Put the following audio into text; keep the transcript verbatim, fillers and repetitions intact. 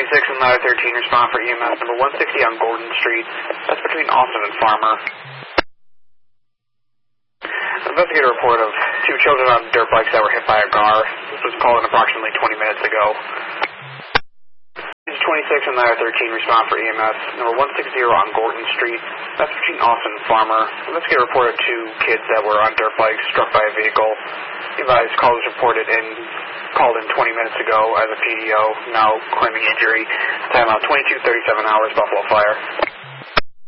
twenty-six and ladder thirteen, respond for E M S number one sixty on Gordon Street. That's between Austin and Farmer. Investigator report of two children on dirt bikes that were hit by a car. This was called in approximately twenty minutes ago. twenty-six and ladder thirteen, respond for E M S number one sixty on Gordon Street. That's between Austin and Farmer. Investigator reported two kids that were on dirt bikes struck by a vehicle. The advised call was reported in called in twenty minutes ago as a P D O, now claiming injury. Time out twenty-two thirty-seven hours, Buffalo Fire.